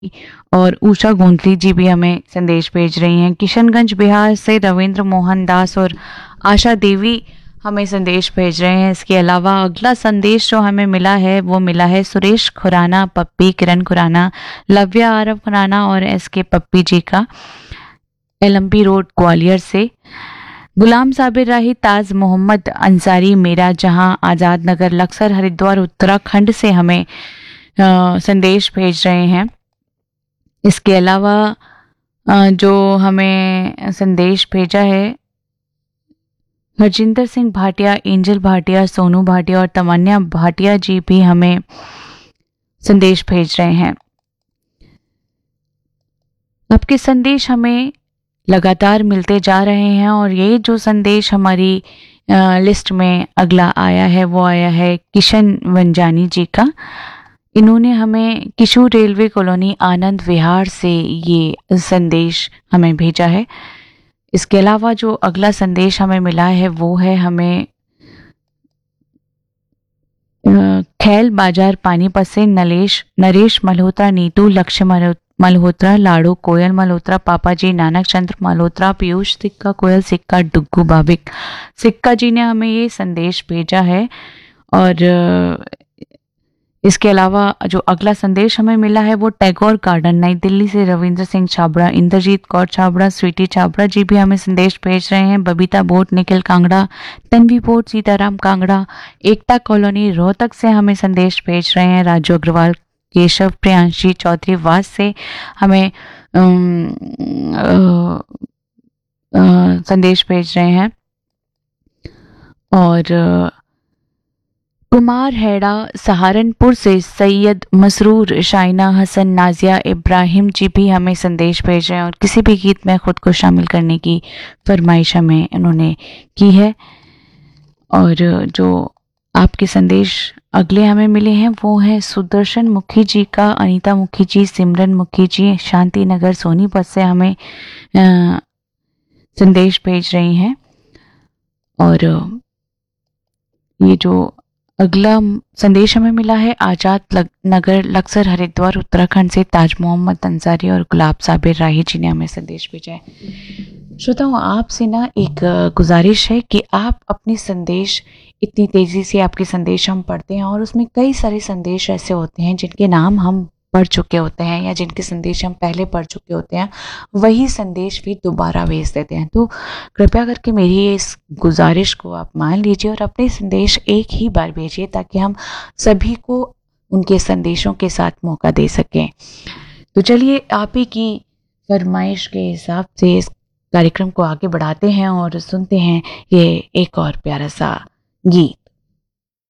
और उषा गोंदली जी भी हमें संदेश भेज रही हैं। किशनगंज बिहार से रविंद्र मोहन दास और आशा देवी हमें संदेश भेज रहे हैं। इसके अलावा अगला संदेश जो हमें मिला है वो मिला है सुरेश खुराना, पप्पी, किरण खुराना, लव्या आरव खुराना और एसके पप्पी जी का, एलएमपी रोड ग्वालियर से। गुलाम साबिर राही, ताज मोहम्मद अंसारी, मेरा जहां, आजाद नगर, लक्सर, हरिद्वार, उत्तराखंड से हमें संदेश भेज रहे हैं। इसके अलावा जो हमें संदेश भेजा है हरजिंदर सिंह भाटिया, एंजल भाटिया, सोनू भाटिया और तमन्या भाटिया जी भी हमें संदेश भेज रहे हैं। आपके संदेश हमें लगातार मिलते जा रहे हैं और ये जो संदेश हमारी लिस्ट में अगला आया है वो आया है किशन वंजानी जी का। इन्होंने हमें किशोर रेलवे कॉलोनी आनंद विहार से ये संदेश हमें भेजा है। इसके अलावा जो अगला संदेश हमें मिला है वो है हमें खैल बाजार पानीपत से नरेश मल्होत्रा, नीतू, लक्ष्य मल्होत्रा, लाड़ू, कोयल मल्होत्रा, पापा जी, नानक चंद्र मल्होत्रा, पीयूष सिक्का, कोयल सिक्का, डुग्गू बाबिक सिक्का जी ने हमें ये संदेश भेजा है। और इसके अलावा जो अगला संदेश हमें मिला है वो टैगोर गार्डन नई दिल्ली से रविंद्र सिंह छाबड़ा, इंद्रजीत कौर छाबड़ा, स्वीटी छाबड़ा जी भी हमें संदेश भेज रहे हैं। बबीता बोट, निखिल कांगड़ा, तन्वी बोट, सीताराम कांगड़ा, एकता कॉलोनी रोहतक से हमें संदेश भेज रहे हैं। राजू अग्रवाल, केशव, प्रियांशी चौधरी वास से हमें संदेश भेज रहे हैं। और कुमार हेड़ा सहारनपुर से सैयद मसरूर, शाइना हसन, नाजिया इब्राहिम जी भी हमें संदेश भेज रहे हैं और किसी भी गीत में खुद को शामिल करने की फरमाइश हमें उन्होंने की है। और जो आपके संदेश अगले हमें मिले हैं वो हैं सुदर्शन मुखी जी का, अनीता मुखी जी, सिमरन मुखी जी, शांति नगर सोनीपत से हमें संदेश भेज रही हैं। और ये जो अगला संदेश हमें मिला है आजाद नगर, लक्सर, हरिद्वार, उत्तराखंड से ताज मोहम्मद अंसारी और गुलाब साबिर राही जी ने हमें संदेश भेजा है। श्रोताओं, आपसे ना एक गुजारिश है कि आप अपने संदेश, इतनी तेजी से आपके संदेश हम पढ़ते हैं और उसमें कई सारे संदेश ऐसे होते हैं जिनके नाम हम पढ़ चुके होते हैं या जिनके संदेश हम पहले पढ़ चुके होते हैं, वही संदेश भी दोबारा भेज देते हैं। तो कृपया करके मेरी इस गुजारिश को आप मान लीजिए और अपने संदेश एक ही बार भेजिए ताकि हम सभी को उनके संदेशों के साथ मौका दे सकें। तो चलिए आप ही की फरमाइश के हिसाब से इस कार्यक्रम को आगे बढ़ाते हैं और सुनते हैं ये एक और प्यारा सा गीत।